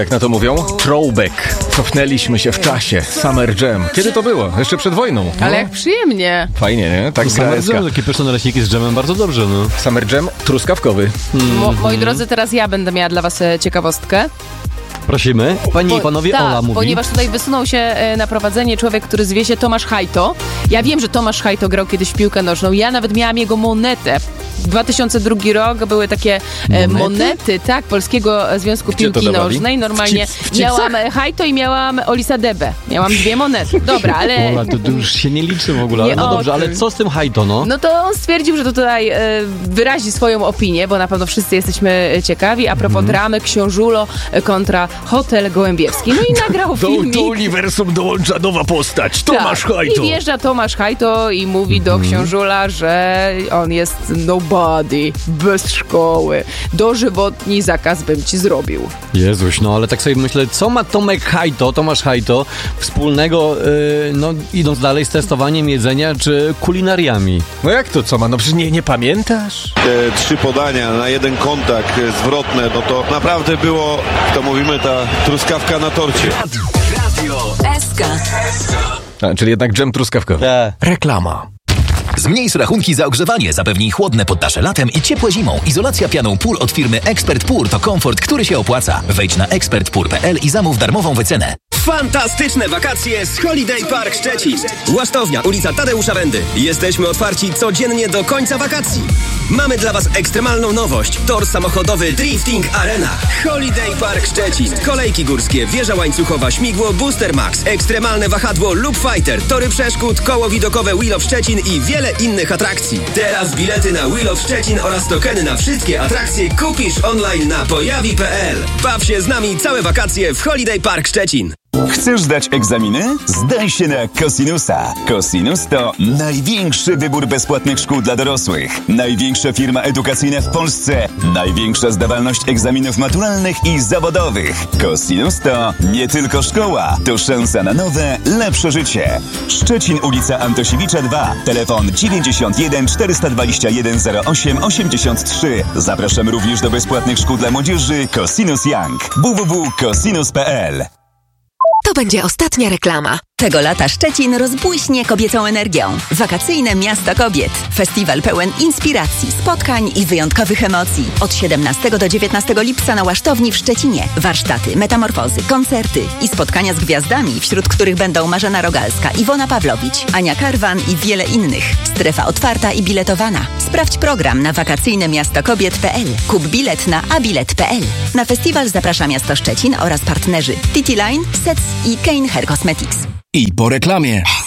Jak na to mówią? Throwback. Cofnęliśmy się w czasie. Summer Jam. Kiedy to było? Jeszcze przed wojną. Ale jak przyjemnie. Fajnie, nie? Tak gra SK. Takie pyszne naleśniki z dżemem, bardzo dobrze, no. Summer Jam truskawkowy. Moi drodzy, teraz ja będę miała dla was ciekawostkę. Prosimy. Panie i panowie, Ola mówi. Ponieważ tutaj wysunął się na prowadzenie człowiek, który zwie się Tomasz Hajto. Ja wiem, że Tomasz Hajto grał kiedyś w piłkę nożną. Ja nawet miałam jego monetę. 2002 rok były takie monety, tak, Polskiego Związku Piłki Nożnej. Normalnie miałam Hajto i miałam Olisa Debę. Miałam 2 monety. Dobra, ale... Ola, to już się nie liczy w ogóle. No dobrze, ale co z tym Hajto, no? No to on stwierdził, że to tutaj wyrazi swoją opinię, bo na pewno wszyscy jesteśmy ciekawi. A propos dramy Książulo kontra Hotel Gołębiewski. No i nagrał filmik. Do uniwersum dołącza nowa postać. Tomasz Hajto. I wjeżdża Tomasz Hajto i mówi do Książula, że on jest nobody, bez szkoły. Dożywotni zakaz bym ci zrobił. Jezuś, no ale tak sobie myślę, co ma Tomasz Hajto wspólnego, no idąc dalej z testowaniem jedzenia czy kulinariami? No jak to, co ma? No przecież nie pamiętasz? Te 3 podania na jeden kontakt zwrotne, no to naprawdę było, to mówimy, ta truskawka na torcie. Radio SK. Czyli jednak dżem truskawkowy. Reklama. Zmniejsz rachunki za ogrzewanie, zapewnij chłodne poddasze latem i ciepłe zimą. Izolacja pianą PUR od firmy Expert PUR to komfort, który się opłaca. Wejdź na expertpur.pl i zamów darmową wycenę. Fantastyczne wakacje z Holiday Park Szczecin. Łasztownia, ulica Tadeusza Wendy. Jesteśmy otwarci codziennie do końca wakacji. Mamy dla was ekstremalną nowość. Tor samochodowy Drifting Arena. Holiday Park Szczecin. Kolejki górskie, wieża łańcuchowa, śmigło Booster Max, ekstremalne wahadło Loop Fighter, tory przeszkód, koło widokowe Wheel of Szczecin i wiele innych atrakcji. Teraz bilety na Wheel of Szczecin oraz tokeny na wszystkie atrakcje kupisz online na pojawi.pl. Baw się z nami całe wakacje w Holiday Park Szczecin. Chcesz zdać egzaminy? Zdaj się na Cosinusa. Cosinus to największy wybór bezpłatnych szkół dla dorosłych. Największa firma edukacyjna w Polsce. Największa zdawalność egzaminów maturalnych i zawodowych. Cosinus to nie tylko szkoła, to szansa na nowe, lepsze życie. Szczecin, ulica Antosiewicza 2. Telefon 91 421 08 83. Zapraszam również do bezpłatnych szkół dla młodzieży Cosinus Young. www.cosinus.pl. To będzie ostatnia reklama. Tego lata Szczecin rozbłyśnie kobiecą energią. Wakacyjne Miasto Kobiet. Festiwal pełen inspiracji, spotkań i wyjątkowych emocji. Od 17 do 19 lipca na Łasztowni w Szczecinie. Warsztaty, metamorfozy, koncerty i spotkania z gwiazdami, wśród których będą Marzena Rogalska, Iwona Pawlowicz, Ania Karwan i wiele innych. Strefa otwarta i biletowana. Sprawdź program na wakacyjnemiastokobiet.pl. Kup bilet na abilet.pl. Na festiwal zaprasza Miasto Szczecin oraz partnerzy TT Line, Sets i Kane Hair Cosmetics. I po reklamie.